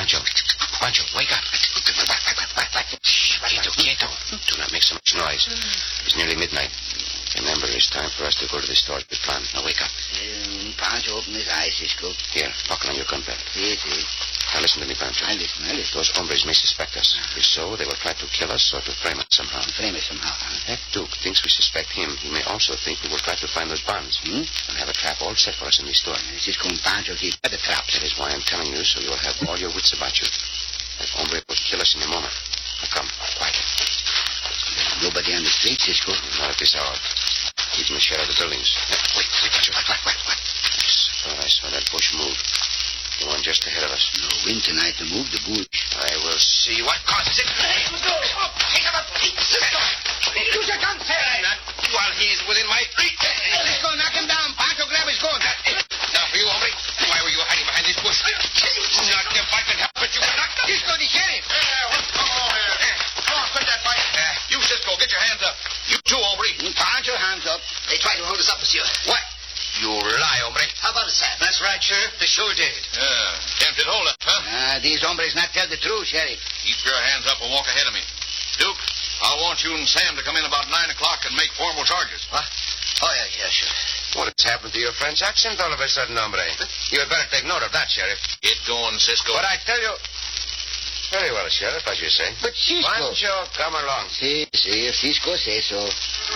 Pancho, wake up. Quieto. Do not make so much noise. It's nearly midnight. Remember, it's time for us to go to the store with plan. Now, wake up. Pancho, open his eyes, Cisco. Here, buckle on your gun belt. Yes. Now, listen to me, Pancho. I listen. Those hombres may suspect us. If so, they will try to kill us or to frame us somehow. Huh? That Duke thinks we suspect him. He may also think we will try to find those bonds. And have a trap all set for us in the store. Cisco and Pancho keep the traps. That is why I'm telling you, so you'll have all your wits about you. That hombre will kill us in a moment. Now, come, quietly. Nobody on the street, Cisco. Not at this hour. Keep in the shade of the buildings. Wait, Pancho. What? I saw that bush move. The one just ahead of us. No wind tonight to move the bush. I will see what causes it. Hey, go! Take him up! Use your gun, Terry! Not while he's within my reach. Cisco, knock him down. Pancho, grab his gun. Now for you, hombre. Why were you hiding behind this bush? Not if I could help it, you would not. Cisco, the sheriff. What's going on here? Come on, quit that fight. You, Cisco, get your hands up. You too, hombre. Pancho, hands up. They tried to hold us up, monsieur. What? You lie, hombre. How about it, sir? That's right, Sheriff. They sure did. Tempted hold up, huh? These hombres not tell the truth, Sheriff. Keep your hands up and walk ahead of me. Duke, I want you and Sam to come in about 9 o'clock and make formal charges. What? Oh, yeah, sure. What has happened to your French accent all of a sudden, hombre? You had better take note of that, Sheriff. Get going, Cisco. But I tell you... Very well, Sheriff, as you say. But Cisco... Pancho, come along. See, if Cisco says so.